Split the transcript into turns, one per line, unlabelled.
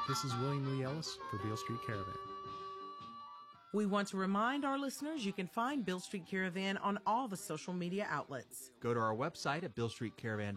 This is William Lee Ellis for Beale Street Caravan.
We want to remind our listeners you can find Beale Street Caravan on all the social media outlets.
Go to our website at BealeStreetCaravan.com